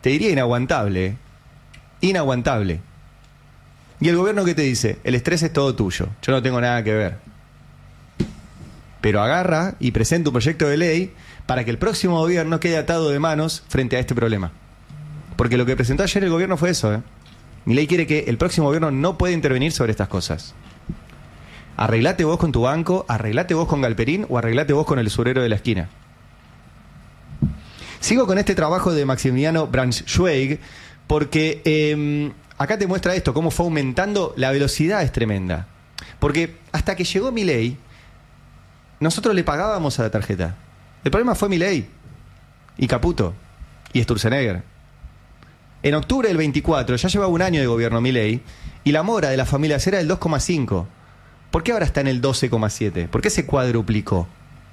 Te diría inaguantable, ¿eh? Inaguantable. ¿Y el gobierno qué te dice? El estrés es todo tuyo, yo no tengo nada que ver. Pero agarra y presenta un proyecto de ley para que el próximo gobierno quede atado de manos frente a este problema. Porque lo que presentó ayer el gobierno fue eso, ¿eh? Milei quiere que el próximo gobierno no pueda intervenir sobre estas cosas. Arreglate vos con tu banco, arreglate vos con Galperín o arreglate vos con el usurero de la esquina. Sigo con este trabajo de Maximiliano Braunschweig porque acá te muestra esto, cómo fue aumentando, la velocidad es tremenda. Porque hasta que llegó Milei, nosotros le pagábamos a la tarjeta. El problema fue Milei y Caputo y Sturzenegger. En octubre del 24, ya llevaba un año de gobierno Milei, y la mora de las familias era del 2,5. ¿Por qué ahora está en el 12,7? ¿Por qué se cuadruplicó?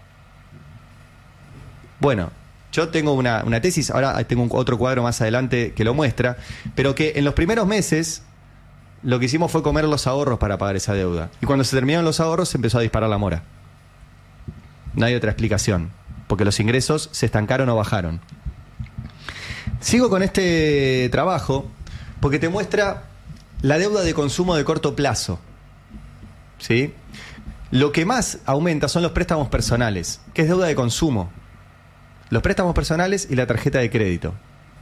Bueno, yo tengo una tesis, ahora tengo otro cuadro más adelante que lo muestra, pero que en los primeros meses lo que hicimos fue comer los ahorros para pagar esa deuda. Y cuando se terminaron los ahorros se empezó a disparar la mora. No hay otra explicación, porque los ingresos se estancaron o bajaron. Sigo con este trabajo porque te muestra la deuda de consumo de corto plazo. ¿Sí? Lo que más aumenta son los préstamos personales, que es deuda de consumo. Los préstamos personales y la tarjeta de crédito.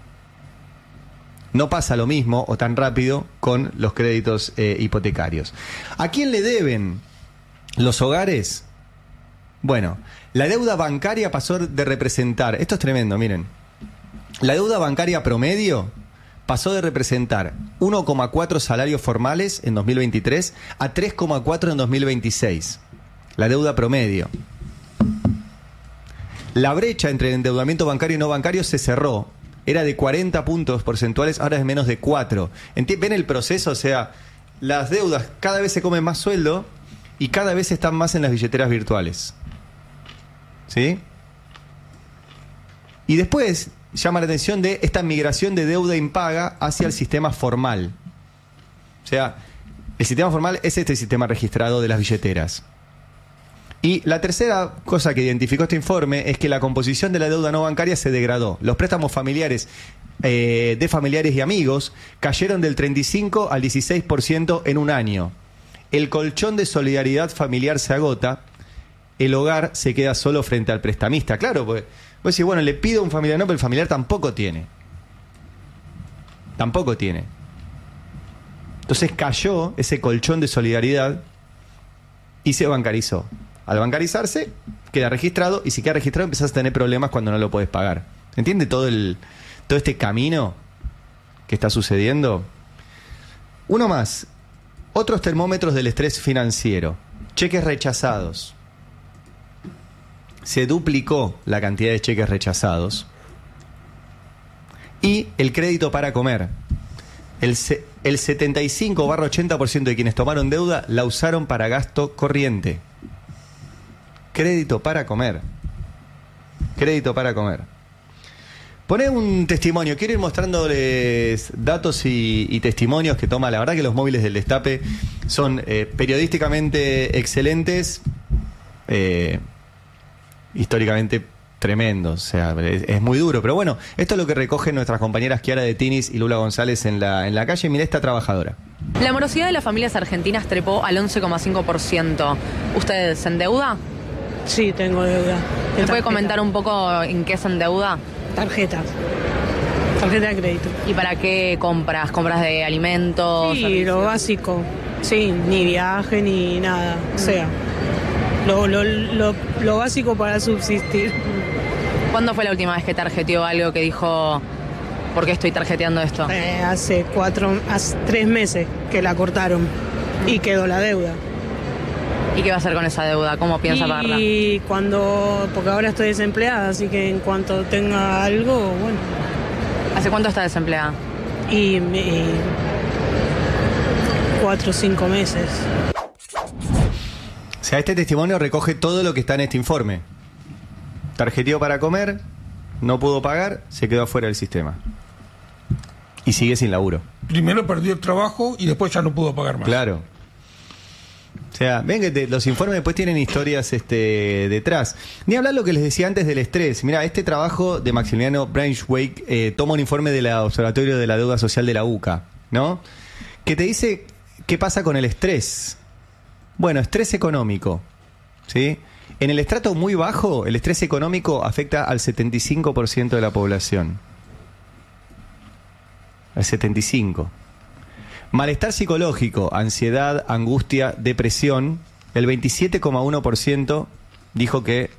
No pasa lo mismo o tan rápido con los créditos hipotecarios. ¿A quién le deben los hogares? Bueno, la deuda bancaria pasó de representar, esto es tremendo, miren. La deuda bancaria promedio pasó de representar 1,4 salarios formales en 2023 a 3,4 en 2026. La deuda promedio. La brecha entre el endeudamiento bancario y no bancario se cerró. Era de 40 puntos porcentuales, ahora es menos de 4. ¿Ven el proceso? O sea, las deudas cada vez se comen más sueldo y cada vez están más en las billeteras virtuales. ¿Sí? Y después llama la atención de esta migración de deuda impaga hacia el sistema formal. O sea, el sistema formal es este sistema registrado de las billeteras. Y la tercera cosa que identificó este informe es que la composición de la deuda no bancaria se degradó. Los préstamos familiares de familiares y amigos cayeron del 35 al 16% en un año. El colchón de solidaridad familiar se agota. El hogar se queda solo frente al prestamista. Claro, porque vos decís, bueno, le pido a un familiar, no, pero el familiar tampoco tiene. Tampoco tiene. Entonces cayó ese colchón de solidaridad y se bancarizó. Al bancarizarse, queda registrado, y si queda registrado empezás a tener problemas cuando no lo podés pagar. ¿Entiende todo este camino que está sucediendo? Uno más. Otros termómetros del estrés financiero. Cheques rechazados. Se duplicó la cantidad de cheques rechazados. Y el crédito para comer. El 75/80% de quienes tomaron deuda la usaron para gasto corriente. Crédito para comer. Crédito para comer. Poné un testimonio. Quiero ir mostrándoles datos y testimonios que toma. La verdad que los móviles del Destape son periodísticamente excelentes, históricamente tremendos. O sea, es muy duro. Pero bueno, esto es lo que recogen nuestras compañeras Chiara de Tinis y Lula González en la calle. Mirá esta trabajadora. La morosidad de las familias argentinas trepó al 11,5%. ¿Usted se endeuda? Sí, tengo deuda. ¿Me puede comentar un poco en qué se endeuda? Tarjetas. Tarjeta de crédito. ¿Y para qué compras? ¿Compras de alimentos? Sí, servicios? lo básico. Sí, ni viaje ni nada. O sea, lo básico para subsistir. ¿Cuándo fue la última vez que tarjeteó algo que dijo, ¿por qué estoy tarjeteando esto? Hace 3 meses que la cortaron y quedó la deuda. ¿Y qué va a hacer con esa deuda? ¿Cómo piensa pagarla? Y porque ahora estoy desempleada, así que en cuanto tenga algo, bueno. ¿Hace cuánto está desempleada? Y 4 o 5 meses. O sea, este testimonio recoge todo lo que está en este informe. Tarjeteó para comer, no pudo pagar, se quedó afuera del sistema. Y sigue sin laburo. Primero perdió el trabajo y después ya no pudo pagar más. Claro. O sea, ven que los informes después tienen historias detrás. Ni hablar lo que les decía antes del estrés. Mira, este trabajo de Maximiliano Braunschweig toma un informe del Observatorio de la Deuda Social de la UCA, ¿no? Que te dice qué pasa con el estrés. Bueno, estrés económico, ¿sí? En el estrato muy bajo, el estrés económico afecta al 75% de la población. Al 75%. Malestar psicológico, ansiedad, angustia, depresión, el 27,1% dijo que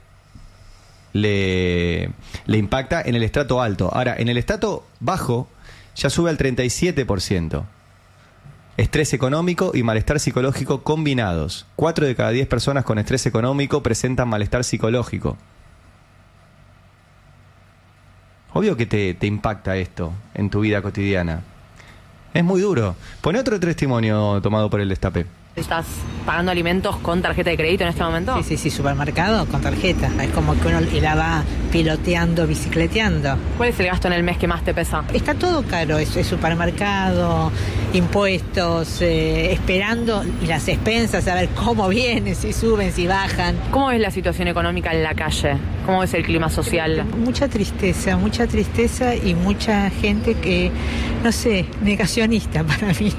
le impacta en el estrato alto. Ahora, en el estrato bajo ya sube al 37%. Estrés económico y malestar psicológico combinados. 4 de cada 10 personas con estrés económico presentan malestar psicológico. Obvio que te impacta esto en tu vida cotidiana. Es muy duro. Pone otro testimonio tomado por el Destape. ¿Estás pagando alimentos con tarjeta de crédito en este momento? Sí, supermercado con tarjeta. Es como que uno la va piloteando, bicicleteando. ¿Cuál es el gasto en el mes que más te pesa? Está todo caro, es supermercado, impuestos, esperando y las expensas, a ver cómo vienen, si suben, si bajan. ¿Cómo ves la situación económica en la calle? ¿Cómo ves el clima social? Mucha tristeza y mucha gente que, no sé, negacionista para mí.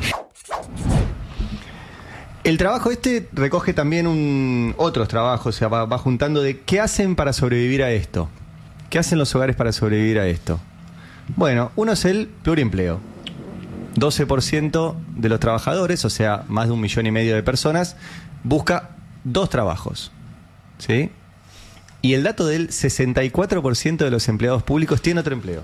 El trabajo recoge también otros trabajos, o sea, va juntando de qué hacen para sobrevivir a esto. ¿Qué hacen los hogares para sobrevivir a esto? Bueno, uno es el pluriempleo. 12% de los trabajadores, o sea, más de 1,5 millones de personas, busca 2 trabajos. ¿Sí? Y el dato del 64% de los empleados públicos tiene otro empleo.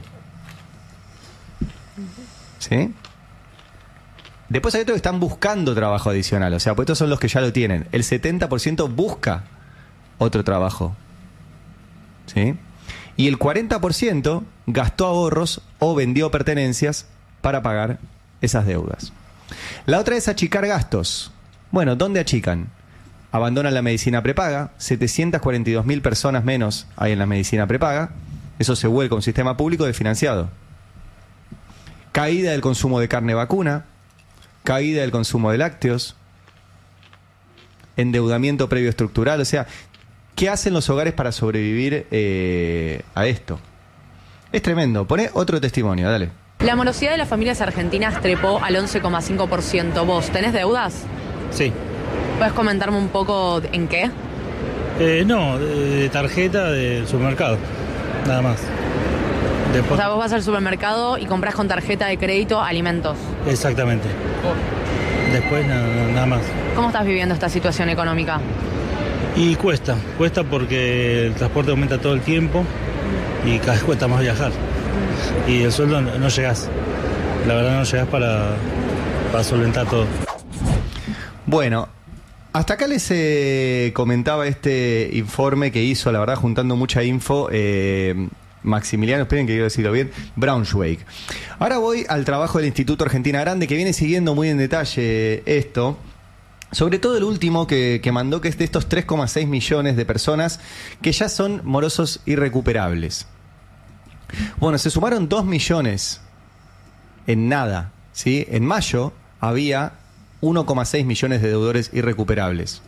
¿Sí? Después hay otros que están buscando trabajo adicional, o sea, pues estos son los que ya lo tienen. El 70% busca otro trabajo. ¿Sí? Y el 40% gastó ahorros o vendió pertenencias para pagar esas deudas. La otra es achicar gastos. Bueno, ¿dónde achican? Abandonan la medicina prepaga, 742.000 personas menos hay en la medicina prepaga. Eso se vuelca a un sistema público desfinanciado. Caída del consumo de carne vacuna, caída del consumo de lácteos, endeudamiento previo estructural. O sea, ¿qué hacen los hogares para sobrevivir a esto? Es tremendo. Poné otro testimonio, dale. La morosidad de las familias argentinas trepó al 11,5%. ¿Vos tenés deudas? Sí. ¿Puedes comentarme un poco en qué? No, de tarjeta del supermercado, nada más. Después... O sea, vos vas al supermercado y compras con tarjeta de crédito alimentos. Exactamente. Después nada más. ¿Cómo estás viviendo esta situación económica? Y cuesta porque el transporte aumenta todo el tiempo y cada vez cuesta más viajar. Y el sueldo no llegás. La verdad no llegás para solventar todo. Bueno, hasta acá les comentaba este informe que hizo, la verdad, juntando mucha info, Maximiliano, esperen que quiero decirlo bien, Braunschweig. Ahora voy al trabajo del Instituto Argentina Grande, que viene siguiendo muy en detalle esto. Sobre todo el último que mandó, que es de estos 3,6 millones de personas que ya son morosos irrecuperables. Bueno, se sumaron 2 millones en nada, ¿sí? En mayo había 1,6 millones de deudores irrecuperables.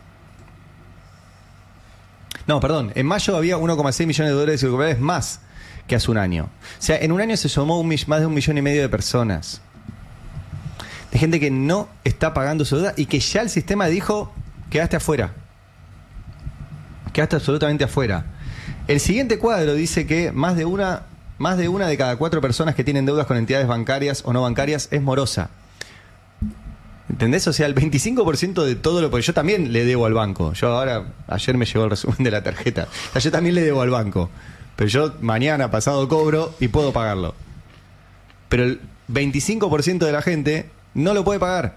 No, perdón, en mayo había 1,6 millones de deudores irrecuperables más que hace un año. O sea, en un año se sumó más de 1,5 millones de personas. De gente que no está pagando su deuda y que ya el sistema dijo, quedaste afuera. Quedaste absolutamente afuera. El siguiente cuadro dice que más de una de cada 4 personas que tienen deudas con entidades bancarias o no bancarias es morosa. ¿Entendés? O sea, el 25% de todo lo... Porque yo también le debo al banco. Ayer me llegó el resumen de la tarjeta. O sea, yo también le debo al banco. Pero yo mañana, pasado, cobro y puedo pagarlo. Pero el 25% de la gente no lo puede pagar.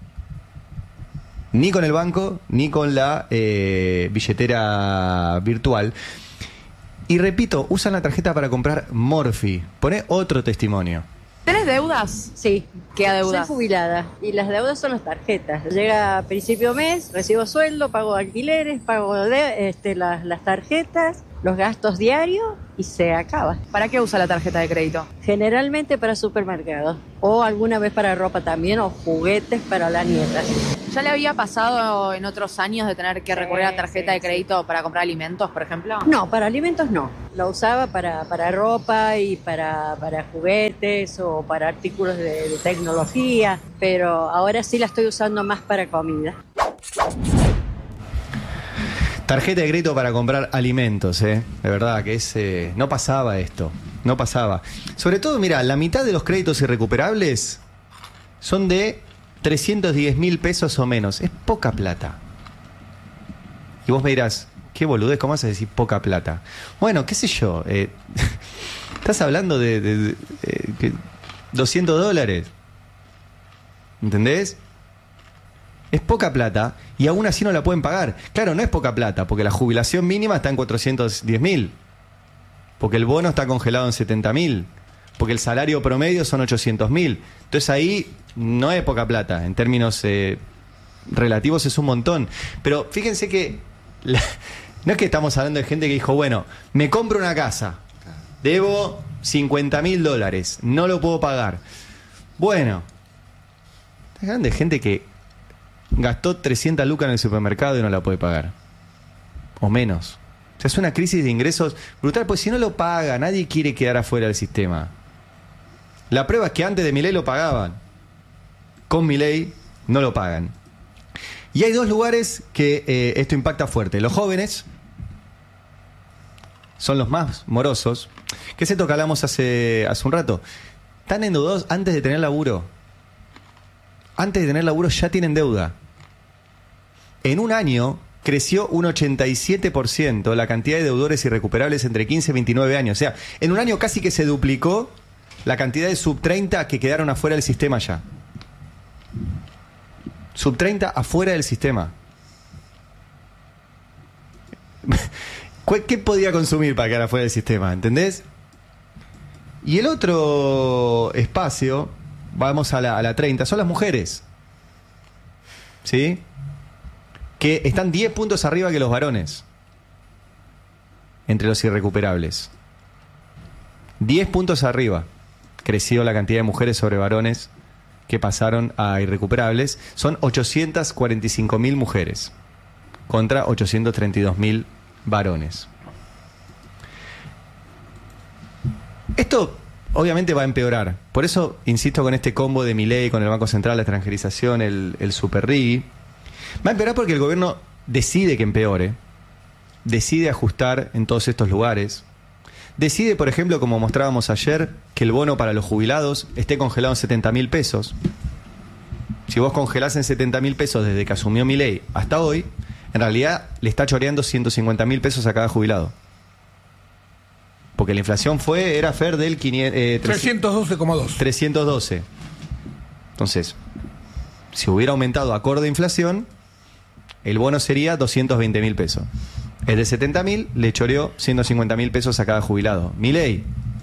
Ni con el banco, ni con la billetera virtual. Y repito, usan la tarjeta para comprar Morphy. Poné otro testimonio. ¿Tenés deudas? Sí. ¿Qué deudas? Soy jubilada y las deudas son las tarjetas. Llega a principio de mes, recibo sueldo, pago alquileres, pago las tarjetas, los gastos diarios y se acaba. ¿Para qué usa la tarjeta de crédito? Generalmente para supermercados o alguna vez para ropa también o juguetes para la nieta. ¿Ya le había pasado en otros años de tener que recurrir a tarjeta de crédito para comprar alimentos, por ejemplo? No, para alimentos no. Lo usaba para ropa y para juguetes o para artículos de tecnología, pero ahora sí la estoy usando más para comida. Tarjeta de crédito para comprar alimentos, de verdad que no pasaba esto, no pasaba. Sobre todo, mira, la mitad de los créditos irrecuperables son de 310.000 pesos o menos. Es poca plata. Y vos me dirás, qué boludez, ¿cómo vas a decir poca plata? Bueno, qué sé yo, estás hablando de $200, ¿entendés? Es poca plata y aún así no la pueden pagar. Claro, no es poca plata, porque la jubilación mínima está en 410.000, porque el bono está congelado en 70.000, porque el salario promedio son 800.000. Entonces ahí no es poca plata, en términos relativos es un montón. Pero fíjense que no es que estamos hablando de gente que dijo, bueno, me compro una casa, debo $50.000, no lo puedo pagar. Bueno, estamos hablando de gente que gastó 300 lucas en el supermercado y no la puede pagar. O menos. O sea, es una crisis de ingresos brutal, porque si no lo paga, nadie quiere quedar afuera del sistema. La prueba es que antes de Milei lo pagaban. Con Milei no lo pagan. Y hay dos lugares que esto impacta fuerte. Los jóvenes son los más morosos. ¿Qué es esto que hablamos hace un rato? Están endeudados antes de tener laburo. Antes de tener laburo ya tienen deuda. En un año creció un 87% la cantidad de deudores irrecuperables entre 15 y 29 años. O sea, en un año casi que se duplicó la cantidad de sub-30 que quedaron afuera del sistema ya. Sub-30 afuera del sistema. ¿Qué podía consumir para quedar afuera del sistema? ¿Entendés? Y el otro espacio, vamos a la 30, son las mujeres. ¿Sí? Que están 10 puntos arriba que los varones. Entre los irrecuperables. 10 puntos arriba. Creció la cantidad de mujeres sobre varones que pasaron a irrecuperables. Son 845.000 mujeres contra 832.000 varones. Esto obviamente va a empeorar. Por eso insisto con este combo de Milei, con el Banco Central, la extranjerización, el Super RIGI. Va a empeorar porque el gobierno decide que empeore, decide ajustar en todos estos lugares, decide, por ejemplo, como mostrábamos ayer, que el bono para los jubilados esté congelado en 70.000 pesos. Si vos congelás en 70.000 pesos desde que asumió Milei hasta hoy, en realidad le está choreando 150.000 pesos a cada jubilado. Porque la inflación era Fer del 312,2. 312. Entonces, si hubiera aumentado acorde a inflación, el bono sería 220.000 pesos. Es de 70.000, le choreó 150.000 pesos a cada jubilado. Milei.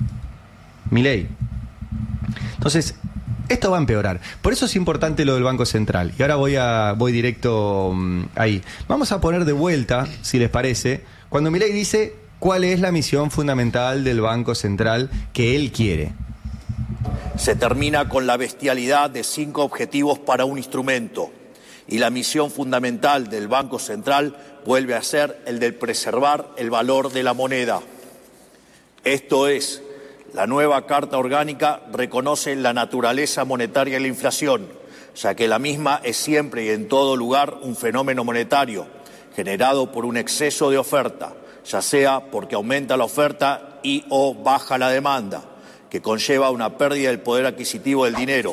Entonces, esto va a empeorar. Por eso es importante lo del Banco Central. Y ahora voy directo ahí. Vamos a poner de vuelta, si les parece, cuando Milei dice cuál es la misión fundamental del Banco Central que él quiere. Se termina con la bestialidad de 5 objetivos para un instrumento. Y la misión fundamental del Banco Central vuelve a ser el de preservar el valor de la moneda. Esto es, la nueva Carta Orgánica reconoce la naturaleza monetaria de la inflación, ya que la misma es siempre y en todo lugar un fenómeno monetario, generado por un exceso de oferta, ya sea porque aumenta la oferta y o baja la demanda, que conlleva una pérdida del poder adquisitivo del dinero.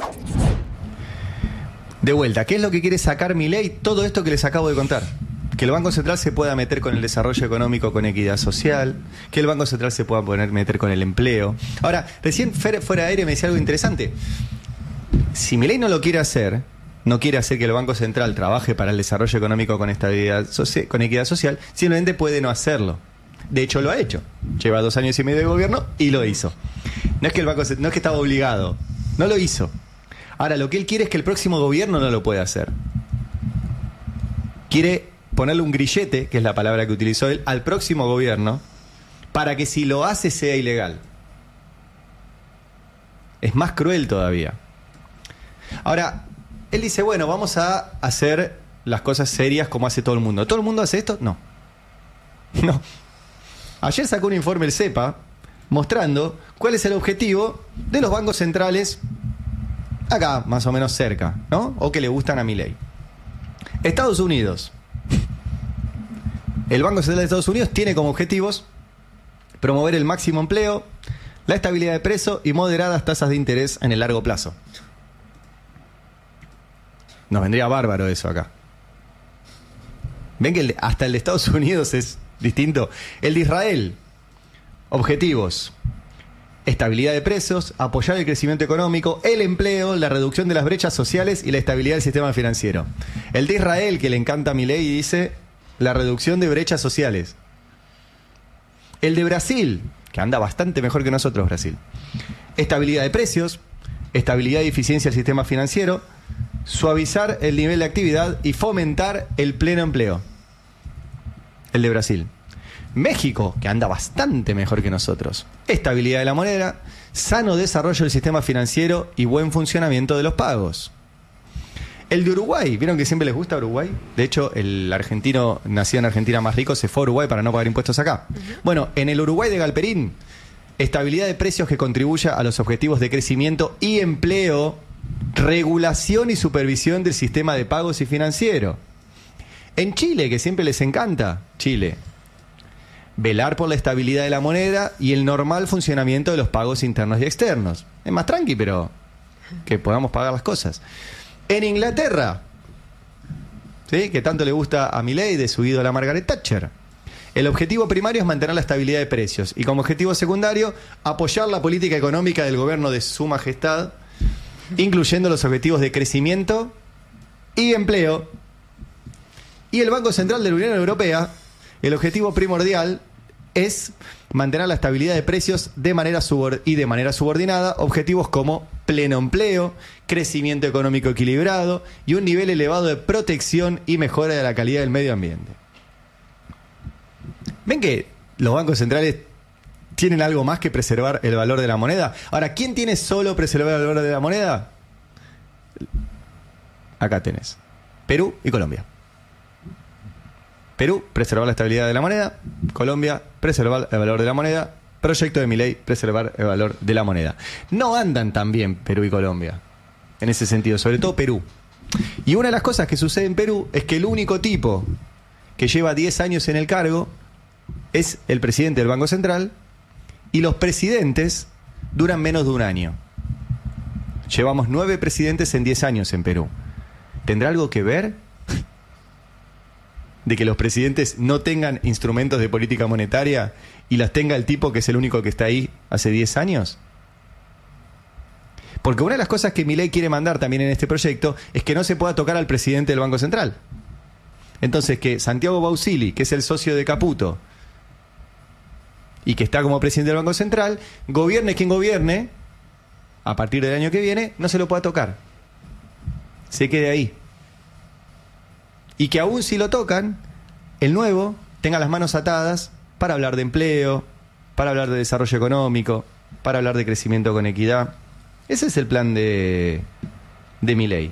De vuelta, ¿qué es lo que quiere sacar Milei? Todo esto que les acabo de contar. Que el Banco Central se pueda meter con el desarrollo económico con equidad social, que el Banco Central se pueda meter con el empleo. Ahora, recién fuera de aire me decía algo interesante. Si Milei no lo quiere hacer, no quiere hacer que el Banco Central trabaje para el desarrollo económico con estabilidad, con equidad social, simplemente puede no hacerlo. De hecho, lo ha hecho. Lleva 2 años y medio de gobierno y lo hizo. No es que no es que estaba obligado, no lo hizo. Ahora, lo que él quiere es que el próximo gobierno no lo pueda hacer. Quiere ponerle un grillete, que es la palabra que utilizó él, al próximo gobierno, para que si lo hace sea ilegal. Es más cruel todavía. Ahora, Él dice, bueno, vamos a hacer las cosas serias como hace todo el mundo. ¿Todo el mundo hace esto? No. No. Ayer sacó un informe el CEPA mostrando cuál es el objetivo de los bancos centrales acá, más o menos cerca, ¿no? O que le gustan a Milei. Estados Unidos. El Banco Central de Estados Unidos tiene como objetivos promover el máximo empleo, la estabilidad de precio y moderadas tasas de interés en el largo plazo. Nos vendría bárbaro eso acá. Ven que hasta el de Estados Unidos es distinto. El de Israel, objetivos: estabilidad de precios, apoyar el crecimiento económico, el empleo, la reducción de las brechas sociales y la estabilidad del sistema financiero. El de Israel, que le encanta a Milei, dice la reducción de brechas sociales. El de Brasil, que anda bastante mejor que nosotros, Brasil: estabilidad de precios, estabilidad y eficiencia del sistema financiero, suavizar el nivel de actividad y fomentar el pleno empleo. El de Brasil. México, que anda bastante mejor que nosotros: estabilidad de la moneda, sano desarrollo del sistema financiero y buen funcionamiento de los pagos. El de Uruguay, ¿vieron que siempre les gusta Uruguay? De hecho, el argentino nacido en Argentina más rico se fue a Uruguay para no pagar impuestos acá. Bueno, en el Uruguay de Galperín, estabilidad de precios que contribuya a los objetivos de crecimiento y empleo, regulación y supervisión del sistema de pagos y financiero. En Chile, que siempre les encanta, Chile: velar por la estabilidad de la moneda y el normal funcionamiento de los pagos internos y externos. Es más tranqui, pero que podamos pagar las cosas. En Inglaterra, ¿sí?, que tanto le gusta a Milei, de su ídola Margaret Thatcher, el objetivo primario es mantener la estabilidad de precios y como objetivo secundario apoyar la política económica del gobierno de Su Majestad, incluyendo los objetivos de crecimiento y empleo. Y el Banco Central de la Unión Europea, el objetivo primordial es mantener la estabilidad de precios de manera subordinada, objetivos como pleno empleo, crecimiento económico equilibrado y un nivel elevado de protección y mejora de la calidad del medio ambiente. ¿Ven que los bancos centrales tienen algo más que preservar el valor de la moneda? Ahora, ¿quién tiene solo preservar el valor de la moneda? Acá tenés Perú y Colombia. Perú, preservar la estabilidad de la moneda. Colombia, preservar el valor de la moneda. Proyecto de Milei, preservar el valor de la moneda. No andan tan bien Perú y Colombia en ese sentido, sobre todo Perú. Y una de las cosas que sucede en Perú es que el único tipo que lleva 10 años en el cargo es el presidente del Banco Central, y los presidentes duran menos de un año. Llevamos 9 presidentes en 10 años en Perú. ¿Tendrá algo que ver de que los presidentes no tengan instrumentos de política monetaria y las tenga el tipo que es el único que está ahí hace 10 años? Porque una de las cosas que Milei quiere mandar también en este proyecto es que no se pueda tocar al presidente del Banco Central. Entonces, que Santiago Bausili, que es el socio de Caputo y que está como presidente del Banco Central, gobierne quien gobierne, a partir del año que viene, no se lo pueda tocar. Se quede ahí. Y que aún si lo tocan, el nuevo tenga las manos atadas para hablar de empleo, para hablar de desarrollo económico, para hablar de crecimiento con equidad. Ese es el plan de Milei.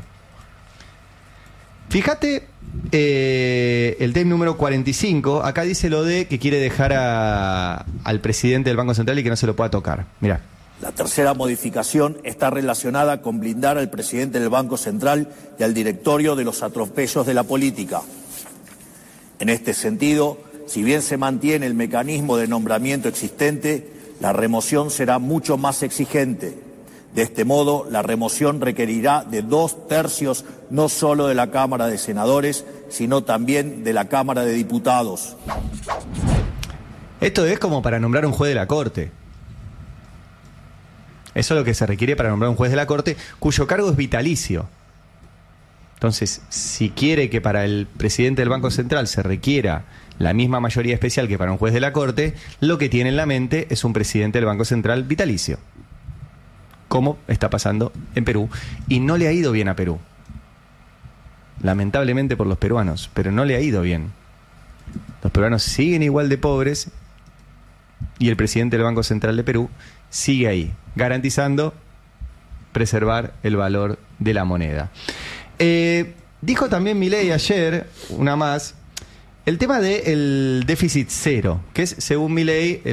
Fíjate, el tema número 45, acá dice lo de que quiere dejar al presidente del Banco Central y que no se lo pueda tocar. Mirá. La tercera modificación está relacionada con blindar al presidente del Banco Central y al directorio de los atropellos de la política. En este sentido, si bien se mantiene el mecanismo de nombramiento existente, la remoción será mucho más exigente. De este modo, la remoción requerirá de 2/3 no solo de la Cámara de Senadores, sino también de la Cámara de Diputados. Esto es como para nombrar un juez de la Corte. Eso es lo que se requiere para nombrar un juez de la Corte, cuyo cargo es vitalicio. Entonces, si quiere que para el presidente del Banco Central se requiera la misma mayoría especial que para un juez de la Corte, lo que tiene en la mente es un presidente del Banco Central vitalicio, como está pasando en Perú. Y no le ha ido bien a Perú. Lamentablemente por los peruanos, pero no le ha ido bien. Los peruanos siguen igual de pobres y el presidente del Banco Central de Perú sigue ahí, garantizando preservar el valor de la moneda. Dijo también Milei ayer, una más, el tema del déficit cero, que es, según Milei,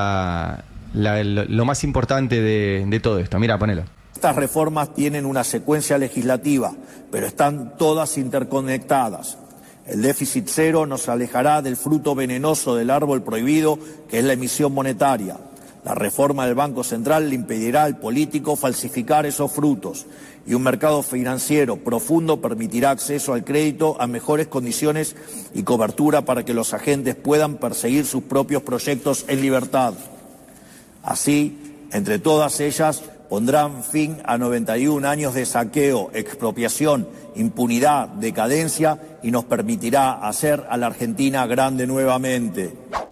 lo más importante de todo esto. Mira, ponelo. Estas reformas tienen una secuencia legislativa, pero están todas interconectadas. El déficit cero nos alejará del fruto venenoso del árbol prohibido, que es la emisión monetaria. La reforma del Banco Central le impedirá al político falsificar esos frutos, y un mercado financiero profundo permitirá acceso al crédito a mejores condiciones y cobertura para que los agentes puedan perseguir sus propios proyectos en libertad. Así, entre todas ellas, pondrán fin a 91 años de saqueo, expropiación, impunidad, decadencia y nos permitirá hacer a la Argentina grande nuevamente.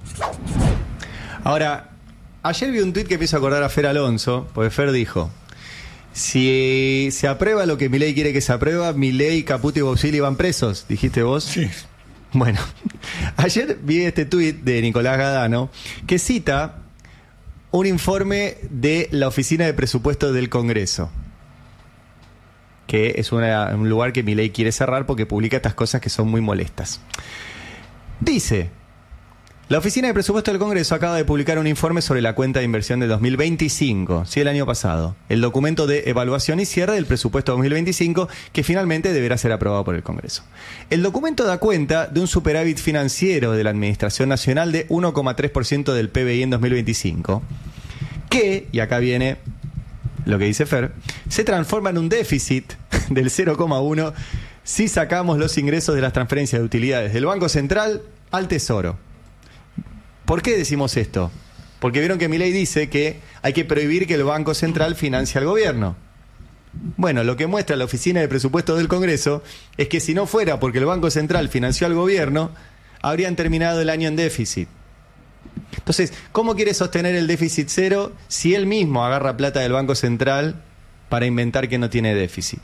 Ahora, ayer vi un tuit que me hizo acordar a Fer Alonso, porque Fer dijo: si se aprueba lo que Milei quiere que se aprueba, Milei, Caputo y Bousili van presos. ¿Dijiste vos? Sí. Bueno, ayer vi este tuit de Nicolás Gadano que cita un informe de la Oficina de Presupuesto del Congreso, que es un lugar que Milei quiere cerrar porque publica estas cosas que son muy molestas. Dice: la Oficina de Presupuesto del Congreso acaba de publicar un informe sobre la cuenta de inversión de 2025, sí, el año pasado, el documento de evaluación y cierre del presupuesto 2025, que finalmente deberá ser aprobado por el Congreso. El documento da cuenta de un superávit financiero de la Administración Nacional de 1,3% del PBI en 2025, que, y acá viene lo que dice Fer, se transforma en un déficit del 0,1 si sacamos los ingresos de las transferencias de utilidades del Banco Central al Tesoro. ¿Por qué decimos esto? Porque vieron que Milei dice que hay que prohibir que el Banco Central financie al gobierno. Bueno, lo que muestra la Oficina de Presupuesto del Congreso es que si no fuera porque el Banco Central financió al gobierno, habrían terminado el año en déficit. Entonces, ¿cómo quiere sostener el déficit cero si él mismo agarra plata del Banco Central para inventar que no tiene déficit?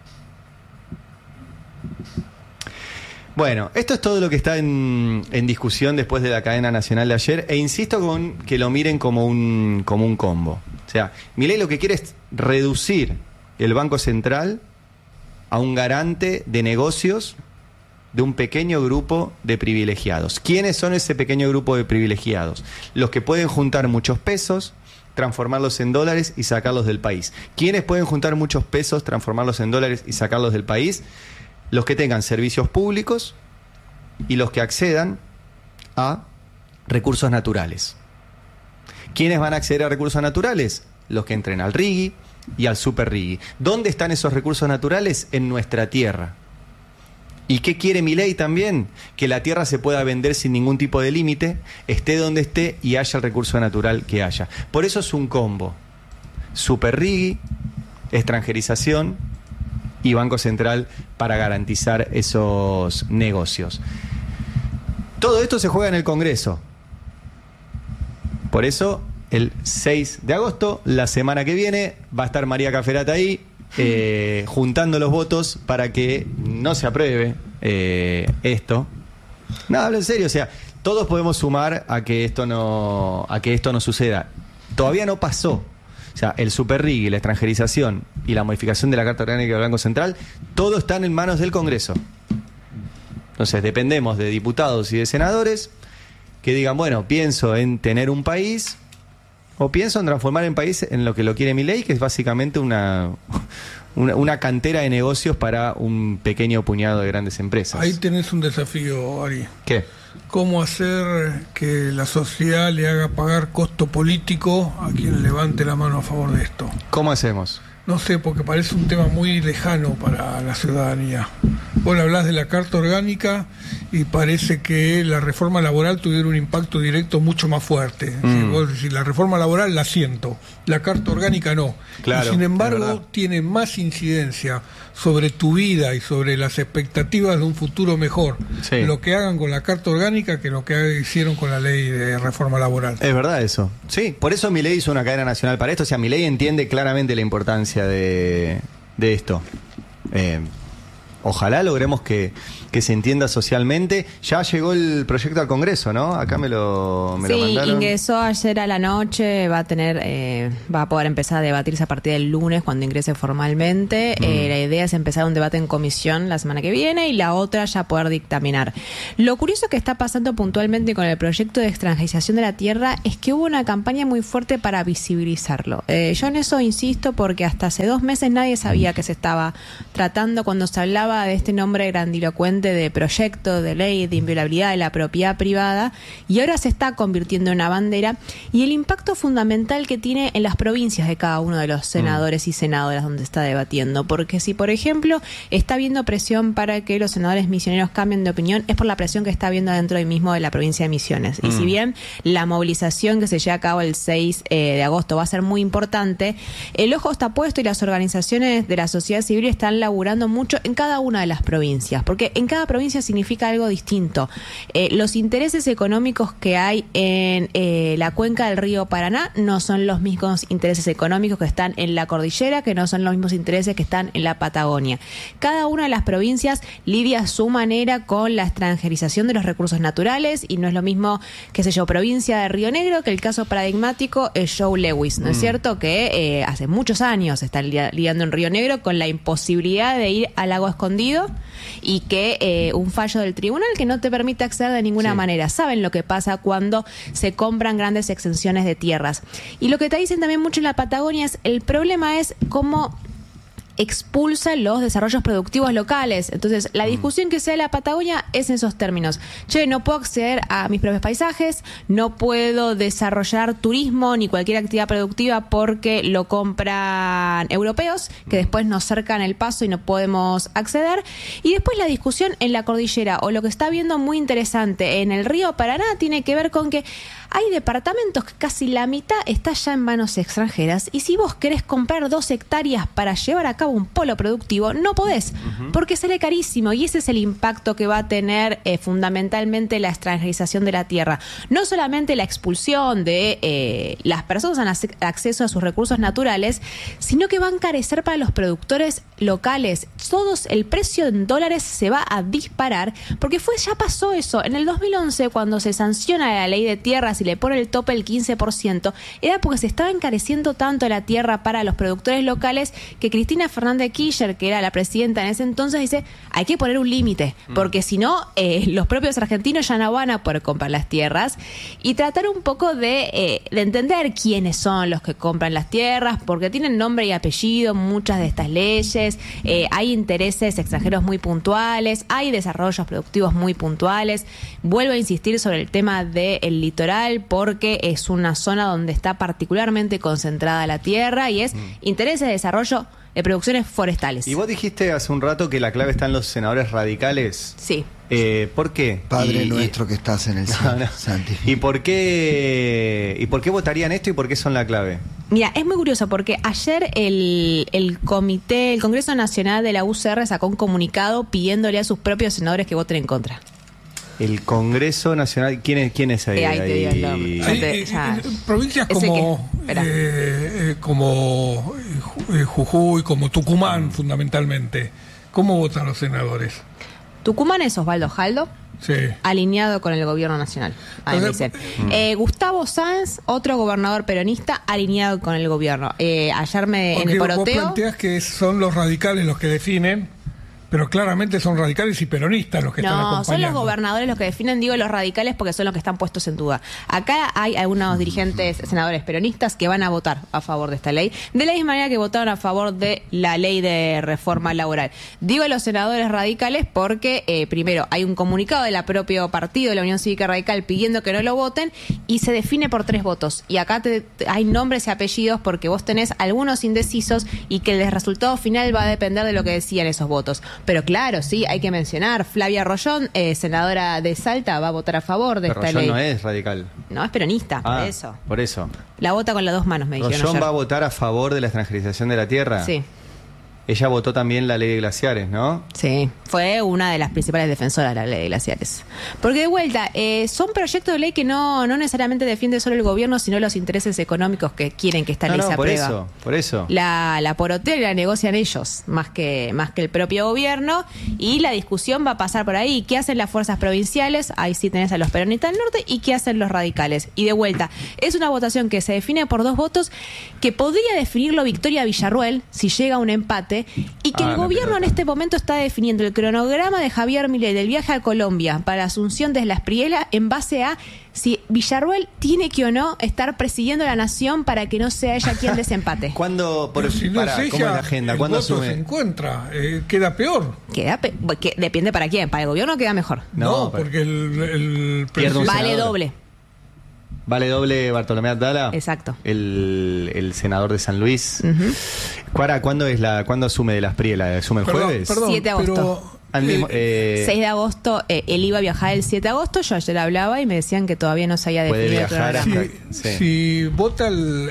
Bueno, esto es todo lo que está en discusión después de la cadena nacional de ayer, e insisto con que lo miren como un combo. O sea, Milei lo que quiere es reducir el Banco Central a un garante de negocios de un pequeño grupo de privilegiados. ¿Quiénes son ese pequeño grupo de privilegiados? Los que pueden juntar muchos pesos, transformarlos en dólares y sacarlos del país. ¿Quiénes pueden juntar muchos pesos, transformarlos en dólares y sacarlos del país? Los que tengan servicios públicos y los que accedan a recursos naturales. ¿Quiénes van a acceder a recursos naturales? Los que entren al RIGI y al Super RIGI. ¿Dónde están esos recursos naturales? En nuestra tierra. ¿Y qué quiere Milei también? Que la tierra se pueda vender sin ningún tipo de límite, esté donde esté y haya el recurso natural que haya. Por eso es un combo: Super RIGI, extranjerización y Banco Central para garantizar esos negocios. Todo esto se juega en el Congreso. Por eso, el 6 de agosto, la semana que viene, va a estar María Caferata ahí, juntando los votos para que no se apruebe esto. No, hablo en serio, o sea, todos podemos sumar a que esto no suceda. Todavía no pasó. O sea, el Super RIGI, la extranjerización y la modificación de la Carta Orgánica del Banco Central, todo están en manos del Congreso. Entonces dependemos de diputados y de senadores que digan, bueno, pienso en tener un país o pienso en transformar el país en lo que lo quiere Milei, que es básicamente una cantera de negocios para un pequeño puñado de grandes empresas. Ahí tenés un desafío, Ari. ¿Qué? ¿Cómo hacer que la sociedad le haga pagar costo político a quien levante la mano a favor de esto? ¿Cómo hacemos? No sé, porque parece un tema muy lejano para la ciudadanía. Vos hablás de la Carta Orgánica y parece que la reforma laboral tuviera un impacto directo mucho más fuerte. Si vos decís, la reforma laboral la siento, la Carta Orgánica no. Claro, y sin embargo tiene más incidencia sobre tu vida y sobre las expectativas de un futuro mejor, sí, lo que hagan con la Carta Orgánica que lo que hicieron con la ley de reforma laboral. Es verdad eso. Sí, por eso Milei hizo una cadena nacional para esto. O sea, Milei entiende claramente la importancia de esto. ojalá logremos que se entienda socialmente. Ya llegó el proyecto al Congreso, ¿no? Acá me lo mandaron. Sí, ingresó ayer a la noche, va a poder empezar a debatirse a partir del lunes cuando ingrese formalmente. La idea es empezar un debate en comisión la semana que viene y la otra ya poder dictaminar. Lo curioso que está pasando puntualmente con el proyecto de extranjerización de la tierra es que hubo una campaña muy fuerte para visibilizarlo. Yo en eso insisto porque hasta hace 2 meses nadie sabía que se estaba tratando cuando se hablaba de este nombre grandilocuente de proyecto, de ley, de inviolabilidad de la propiedad privada, y ahora se está convirtiendo en una bandera, y el impacto fundamental que tiene en las provincias de cada uno de los senadores y senadoras donde está debatiendo, porque si por ejemplo está habiendo presión para que los senadores misioneros cambien de opinión, es por la presión que está habiendo dentro del mismo de la provincia de Misiones, y si bien la movilización que se lleva a cabo el 6 de agosto va a ser muy importante, el ojo está puesto y las organizaciones de la sociedad civil están laburando mucho en cada una de las provincias, porque en cada provincia significa algo distinto. Los intereses económicos que hay en la cuenca del río Paraná no son los mismos intereses económicos que están en la cordillera, que no son los mismos intereses que están en la Patagonia. Cada una de las provincias lidia a su manera con la extranjerización de los recursos naturales, y no es lo mismo, qué sé yo, provincia de Río Negro, que el caso paradigmático es Joe Lewis, ¿no es cierto? Que hace muchos años está lidiando en Río Negro con la imposibilidad de ir al lago escondido y que un fallo del tribunal que no te permite acceder de ninguna manera. Saben lo que pasa cuando se compran grandes extensiones de tierras. Y lo que te dicen también mucho en la Patagonia es, el problema es cómo expulsa los desarrollos productivos locales. Entonces, la discusión que se da en la Patagonia es en esos términos. Che, no puedo acceder a mis propios paisajes, no puedo desarrollar turismo ni cualquier actividad productiva porque lo compran europeos, que después nos cercan el paso y no podemos acceder. Y después la discusión en la cordillera, o lo que está viendo muy interesante en el río Paraná, tiene que ver con que hay departamentos que casi la mitad está ya en manos extranjeras, y si vos querés comprar 2 hectáreas para llevar a cabo un polo productivo, no podés, porque sale carísimo, y ese es el impacto que va a tener fundamentalmente la extranjerización de la tierra. No solamente la expulsión de las personas al acceso a sus recursos naturales, sino que va a encarecer para los productores locales. El precio en dólares se va a disparar, porque ya pasó eso. En el 2011, cuando se sanciona la ley de tierras y le pone el tope el 15%, era porque se estaba encareciendo tanto la tierra para los productores locales que Cristina Fernández de Kirchner, que era la presidenta en ese entonces, dice, hay que poner un límite, porque si no, los propios argentinos ya no van a poder comprar las tierras, y tratar un poco de entender quiénes son los que compran las tierras, porque tienen nombre y apellido muchas de estas leyes, hay intereses extranjeros muy puntuales, hay desarrollos productivos muy puntuales. Vuelvo a insistir sobre el tema del litoral, porque es una zona donde está particularmente concentrada la tierra y es intereses de desarrollo de producciones forestales. Y vos dijiste hace un rato que la clave está en los senadores radicales. Sí. ¿Por qué? Padre nuestro que estás en el cielo, Santi. ¿Y por qué votarían esto y por qué son la clave? Mira, es muy curioso porque ayer el Congreso Nacional de la UCR sacó un comunicado pidiéndole a sus propios senadores que voten en contra. El Congreso Nacional, ¿quién es ahí? Ahí te digo el nombre. Provincias como Jujuy, como Tucumán, fundamentalmente. ¿Cómo votan los senadores? Tucumán es Osvaldo Jaldo, sí, alineado con el gobierno nacional. Ahí me dicen. Gustavo Sáenz, otro gobernador peronista, alineado con el gobierno. Ayer en el poroteo... Vos planteás que son los radicales los que definen, pero claramente son radicales y peronistas los que están acompañando. No, son los gobernadores los que definen, digo los radicales porque son los que están puestos en duda. Acá hay algunos dirigentes, senadores peronistas que van a votar a favor de esta ley, de la misma manera que votaron a favor de la ley de reforma laboral. Digo los senadores radicales porque, primero, hay un comunicado del propio partido de la Unión Cívica Radical pidiendo que no lo voten, y se define por 3 votos. Y acá hay nombres y apellidos porque vos tenés algunos indecisos y que el resultado final va a depender de lo que decían esos votos. Pero claro, sí, hay que mencionar, Flavia Rollón, senadora de Salta, va a votar a favor de esta ley. Rollón no es radical. No, es peronista, por eso. Por eso. La vota con las 2 manos, me dijeron ¿Rollón ayer. va a votar a favor de la extranjerización de la tierra? Sí. Ella votó también la ley de glaciares, ¿no? Sí, fue una de las principales defensoras de la ley de glaciares. Porque de vuelta, son proyectos de ley que no necesariamente defiende solo el gobierno, sino los intereses económicos que quieren que esta ley se apruebe. Por eso. La porotea la negocian ellos, más que el propio gobierno, y la discusión va a pasar por ahí. ¿Qué hacen las fuerzas provinciales? Ahí sí tenés a los peronistas del norte. ¿Y qué hacen los radicales? Y de vuelta, es una votación que se define por 2 votos, que podría definirlo Victoria Villarruel si llega a un empate, y que el gobierno en este momento está definiendo el cronograma de Javier Milei del viaje a Colombia para la asunción de la Espriella en base a si Villarruel tiene que o no estar presidiendo la nación para que no sea ella quien desempate. ¿Cuándo, ¿cómo es la agenda? ¿Cuándo asume? Se encuentra? ¿Queda peor? Depende para quién. Para el gobierno queda mejor. No, porque el presidente vale doble. Vale doble Bartolomé Atala. Exacto. El senador de San Luis. ¿Cuándo asume de la Espriella? ¿Asume el jueves? 7 de agosto. 6 de agosto, él iba a viajar el 7 de agosto. Yo ayer hablaba y me decían que todavía no se había definido el programa. Si vota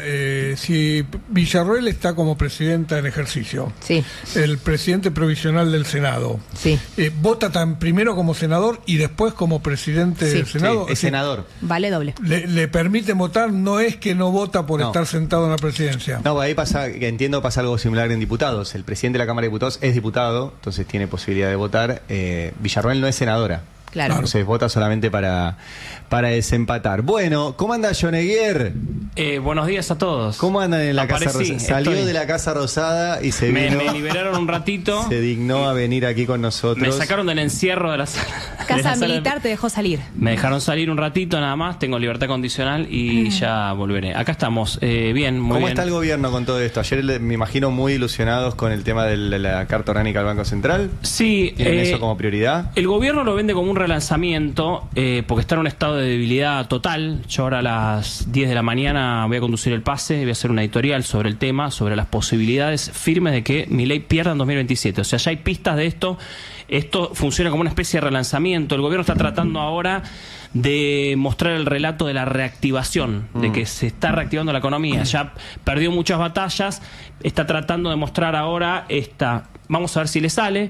si Villarruel está como presidenta en ejercicio, el presidente provisional del Senado, vota primero como senador y después como presidente del Senado. Es senador. Vale doble. Le permite votar, no es que no vota por estar sentado en la presidencia. No, ahí pasa algo similar en diputados. El presidente de la Cámara de Diputados es diputado, entonces tiene posibilidad de votar. Villarruel no es senadora. Claro. Entonces vota solamente para desempatar. Bueno, ¿cómo anda Joneguier? Buenos días a todos. ¿Cómo andan en la Casa Rosada? Salió de la Casa Rosada y se vino. Me liberaron un ratito. Se dignó a venir aquí con nosotros. Me sacaron del encierro de la sala. Casa Militar te dejó salir. Me dejaron salir un ratito nada más. Tengo libertad condicional y ya volveré. Acá estamos. Bien, muy bien. ¿Cómo está el gobierno con todo esto? Ayer me imagino muy ilusionados con el tema de la Carta Orgánica del Banco Central. Sí. ¿Tienen eso como prioridad? El gobierno lo vende como un relanzamiento porque está en un estado de debilidad total. Yo ahora a las 10 de la mañana voy a conducir el pase, voy a hacer una editorial sobre el tema, sobre las posibilidades firmes de que Milei pierda en 2027. O sea, ya hay pistas de esto. Esto funciona como una especie de relanzamiento. El gobierno está tratando ahora de mostrar el relato de la reactivación, de que se está reactivando la economía. Ya perdió muchas batallas, está tratando de mostrar ahora esta. Vamos a ver si le sale.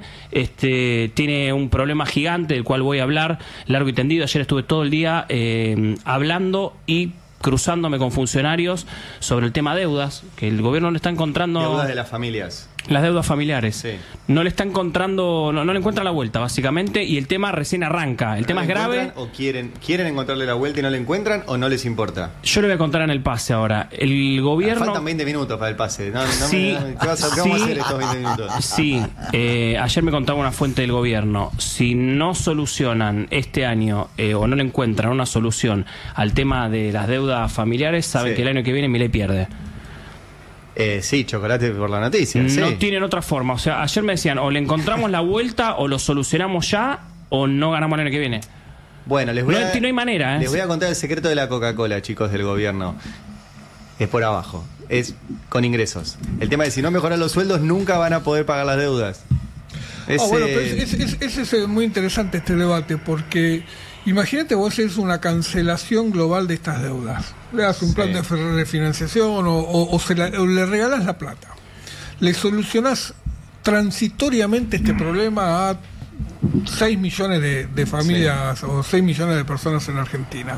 Tiene un problema gigante del cual voy a hablar largo y tendido. Ayer estuve todo el día hablando y cruzándome con funcionarios sobre el tema deudas, que el gobierno no está encontrando. Deudas de las familias. Las deudas familiares. Sí. No le está encontrando, no le encuentra la vuelta, básicamente, y el tema recién arranca. El tema es grave. ¿O quieren encontrarle la vuelta y no le encuentran o no les importa? Yo le voy a contar en el pase ahora. El gobierno. Faltan 20 minutos para el pase. Sí, ¿Qué vamos a hacer estos 20 minutos? Sí, ayer me contaba una fuente del gobierno. Si no solucionan este año o no le encuentran una solución al tema de las deudas familiares, saben que el año que viene Milei pierde. Sí, chocolate por la noticia. No tienen otra forma. O sea, ayer me decían, o le encontramos la vuelta, o lo solucionamos ya, o no ganamos el año que viene. Bueno, no hay manera. Les voy a contar el secreto de la Coca-Cola, chicos, del gobierno. Es por abajo. Es con ingresos. El tema es si no mejoran los sueldos, nunca van a poder pagar las deudas. Bueno, pero es muy interesante este debate, porque imagínate vos haces una cancelación global de estas deudas. Le das un plan de refinanciación o le regalás la plata. Le solucionás transitoriamente este problema a 6 millones de familias o 6 millones de personas en Argentina.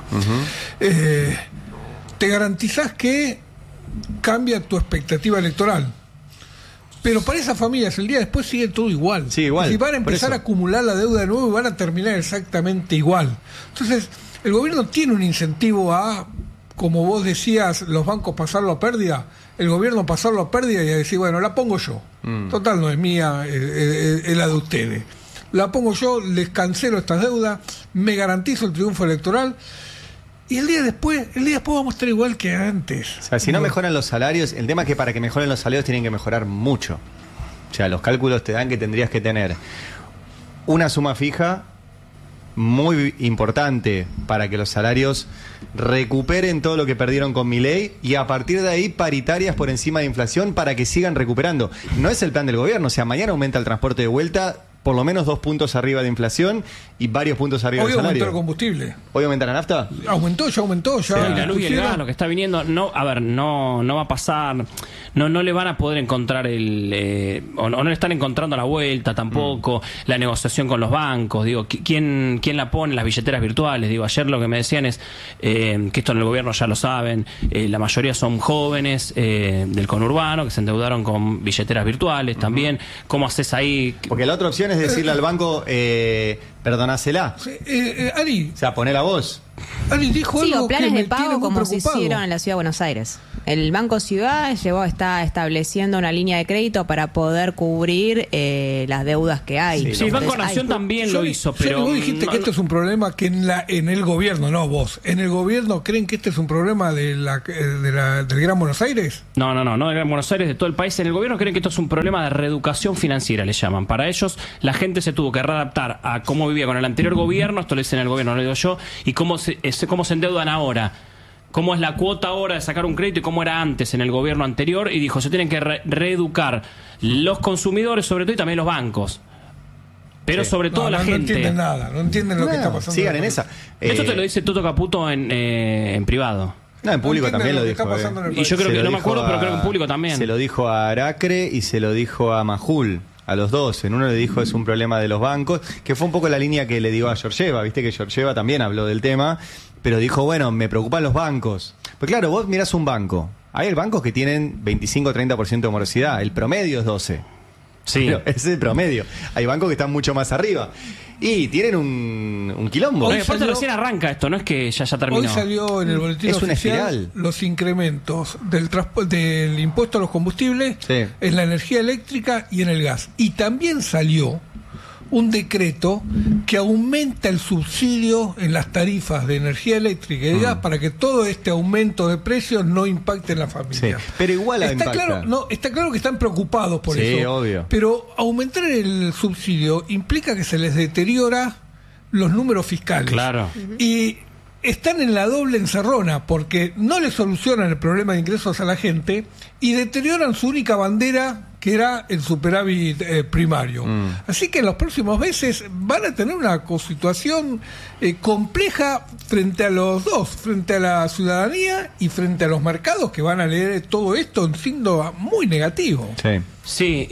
Te garantizás que cambia tu expectativa electoral. Pero para esas familias el día después sigue todo igual. Sí, igual. Si van a empezar a acumular la deuda de nuevo y van a terminar exactamente igual. Entonces, el gobierno tiene un incentivo a, como vos decías, los bancos pasarlo a pérdida, el gobierno pasarlo a pérdida y a decir, bueno, la pongo yo. Total, no es mía, es la de ustedes. La pongo yo, les cancelo estas deudas, me garantizo el triunfo electoral. Y el día después vamos a estar igual que antes. O sea, si no mejoran los salarios, el tema es que para que mejoren los salarios tienen que mejorar mucho. O sea, los cálculos te dan que tendrías que tener una suma fija muy importante para que los salarios recuperen todo lo que perdieron con Milei y a partir de ahí paritarias por encima de inflación para que sigan recuperando. No es el plan del gobierno, o sea, mañana aumenta el transporte de vuelta por lo menos 2 puntos arriba de inflación y varios puntos arriba del salario. Hoy aumentó el combustible. ¿Hoy aumenta la nafta? Aumentó. Sí, la luz y el gas, lo que está viniendo, no va a pasar, no le van a poder encontrar o no le están encontrando la vuelta tampoco, la negociación con los bancos, digo, ¿quién la pone? Las billeteras virtuales, digo, ayer lo que me decían es que esto en el gobierno ya lo saben, la mayoría son jóvenes del conurbano que se endeudaron con billeteras virtuales también. ¿Cómo haces ahí? Porque la otra opción es decirle al banco, perdonásela. Ari. O sea, ponela vos. Ari dijo algo o planes que me de pago tiene muy como se preocupado. hicieron en la Ciudad de Buenos Aires. El Banco Ciudad está estableciendo una línea de crédito para poder cubrir las deudas que hay. Sí, el Banco Nación también lo hizo, pero... Vos dijiste que esto es un problema que en el gobierno, no vos, en el gobierno creen que este es un problema del Gran Buenos Aires. No del Gran Buenos Aires, de todo el país. En el gobierno creen que esto es un problema de reeducación financiera, le llaman. Para ellos, la gente se tuvo que readaptar a cómo vivía con el anterior gobierno, esto lo dicen en el gobierno, no lo digo yo, y cómo se endeudan ahora. Cómo es la cuota ahora de sacar un crédito y cómo era antes en el gobierno anterior, y dijo, se tienen que reeducar los consumidores, sobre todo, y también los bancos. Pero sobre todo la gente. No entienden nada, no entienden lo que está pasando. Sigan en esa. Esto te lo dice Toto Caputo en privado. No, en público también lo dijo. Y yo creo que, no me acuerdo, pero creo que en público también. Se lo dijo a Aracre y se lo dijo a Majul. A los dos. En uno le dijo es un problema de los bancos, que fue un poco la línea que le dio a Georgieva. Viste que Georgieva también habló del tema, pero dijo, bueno, me preocupan los bancos. Pues claro, vos mirás un banco. Hay bancos que tienen 25-30% de morosidad. El promedio es 12%. Sí. Pero es el promedio. Hay bancos que están mucho más arriba. Y tienen un quilombo. Aparte recién arranca esto, no es que ya terminó. Hoy salió en el boletín Es una oficial espiral. los incrementos del impuesto a los combustibles, en la energía eléctrica y en el gas. Y también salió un decreto que aumenta el subsidio en las tarifas de energía eléctrica y gas para que todo este aumento de precios no impacte en la familia. Sí, pero igual está impacta. claro, está claro que están preocupados por eso. Sí, obvio. Pero aumentar el subsidio implica que se les deteriora los números fiscales. Claro. Y están en la doble encerrona porque no le solucionan el problema de ingresos a la gente y deterioran su única bandera, que era el superávit primario. Así que en los próximos meses van a tener una situación compleja frente a los dos, frente a la ciudadanía y frente a los mercados, que van a leer todo esto en signo muy negativo. Sí,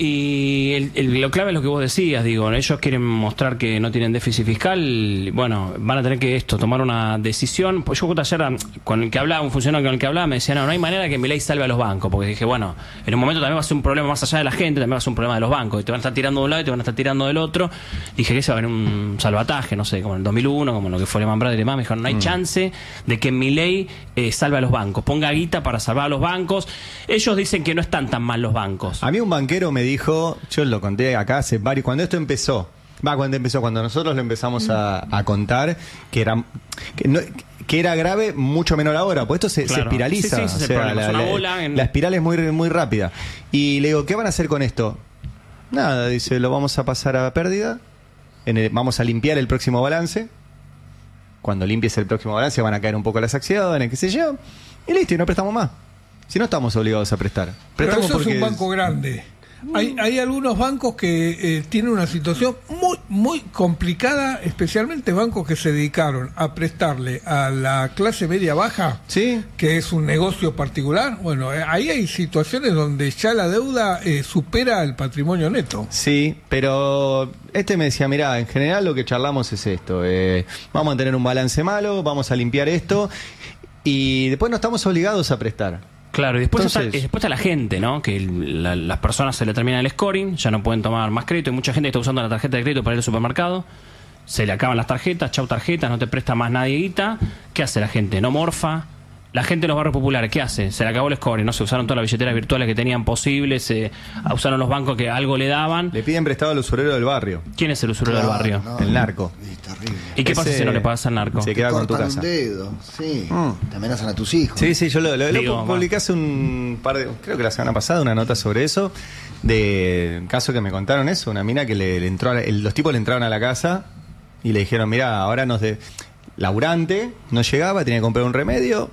y lo clave es lo que vos decías, digo, ellos quieren mostrar que no tienen déficit fiscal, bueno, van a tener que tomar una decisión. Pues yo justo ayer con el que hablaba, un funcionario con el que hablaba, me decía, no hay manera que Milei salve a los bancos, porque dije, bueno, en un momento también va a ser un problema más allá de la gente, también va a ser un problema de los bancos, y te van a estar tirando de un lado y te van a estar tirando del otro. Dije que se va a venir un salvataje, no sé, como en el 2001, como lo que fue Lehman Brothers y demás. Me dijeron, no hay chance de que Milei salve a los bancos, ponga guita para salvar a los bancos. Ellos dicen que no están tan mal los bancos. A mí un banquero me dijo, yo lo conté acá hace varios, cuando esto empezó, cuando nosotros lo empezamos a contar, que era grave, mucho menor ahora, pues esto se espiraliza. Sí, la espiral es muy, muy rápida. Y le digo, ¿qué van a hacer con esto? Nada, dice, lo vamos a pasar a pérdida, vamos a limpiar el próximo balance. Cuando limpies el próximo balance van a caer un poco las acciones, qué sé yo, y listo, y no prestamos más. Si no estamos obligados a prestar. Pero Prestamos eso porque es un banco grande. Hay algunos bancos que tienen una situación muy, muy complicada, especialmente bancos que se dedicaron a prestarle a la clase media baja, que es un negocio particular. Bueno, ahí hay situaciones donde ya la deuda supera el patrimonio neto. Sí, pero me decía, mirá, en general lo que charlamos es esto. Vamos a tener un balance malo, vamos a limpiar esto y después no estamos obligados a prestar. Claro, y después está la gente, ¿no? Que las personas se le termina el scoring, ya no pueden tomar más crédito. Hay mucha gente que está usando la tarjeta de crédito para ir al supermercado. Se le acaban las tarjetas, chau tarjetas, no te presta más nadie guita. ¿Qué hace la gente? No morfa. La gente de los barrios populares, ¿qué hace? Se le acabó el scoring, ¿no? Se usaron todas las billeteras virtuales que tenían posibles, se usaron los bancos que algo le daban. Le piden prestado al usurero del barrio. ¿Quién es el usurero del barrio? No, el narco. Es terrible. ¿Y qué pasa si no le pagas al narco? Se queda con tu casa. Un dedo, sí. Te amenazan a tus hijos. Sí, yo lo publiqué hace un par de... Creo que la semana pasada, una nota sobre eso, de un caso que me contaron eso, una mina que le entró los tipos le entraron a la casa y le dijeron, mirá, ahora laburante, no llegaba, tenía que comprar un remedio,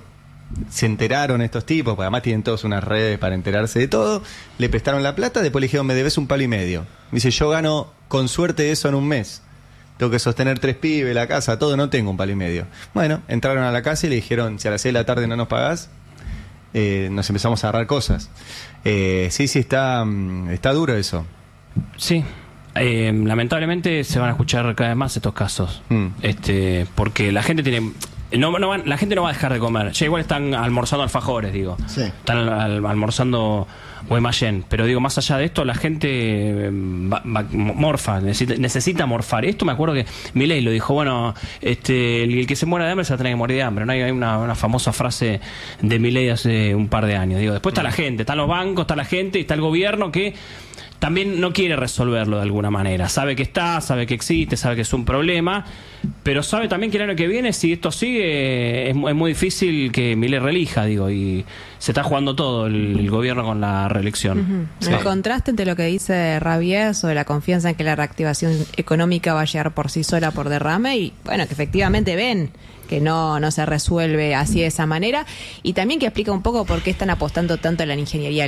se enteraron estos tipos, porque además tienen todos unas redes para enterarse de todo, le prestaron la plata, después le dijeron, me debes $1,5 me dice, yo gano con suerte eso en un mes, tengo que sostener 3 pibes, la casa, todo, no tengo $1,5. Bueno, entraron a la casa y le dijeron, si a las 6 de la tarde no nos pagás, nos empezamos a agarrar cosas. Sí, está duro eso. Sí. Lamentablemente se van a escuchar cada vez más estos casos. Porque la gente tiene... la gente no va a dejar de comer. Ya igual están almorzando alfajores, digo. Sí. Están almorzando Guaymallén. Pero digo, más allá de esto, la gente morfa, necesita morfar. Esto me acuerdo que Milei lo dijo, bueno, el que se muera de hambre se va a tener que morir de hambre. ¿No? Hay una famosa frase de Milei hace un par de años. Digo, después está la gente, están los bancos, está la gente y está el gobierno que también no quiere resolverlo de alguna manera. Sabe que está, sabe que existe, sabe que es un problema, pero sabe también que el año que viene, si esto sigue, es muy difícil que Milei reelija, digo, y se está jugando todo el gobierno con la reelección. Sí. El contraste entre lo que dice Rabier sobre la confianza en que la reactivación económica va a llegar por sí sola por derrame, y bueno, que efectivamente ven que no se resuelve así de esa manera, y también que explica un poco por qué están apostando tanto a la ingeniería